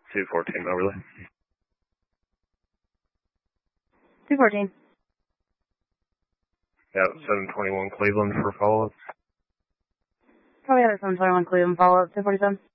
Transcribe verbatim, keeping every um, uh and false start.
two fourteen, overlay. two fourteen. Yeah, seven twenty-one Cleveland for follow-up. Probably had a seven twenty-one Cleveland follow-up, two forty-seven.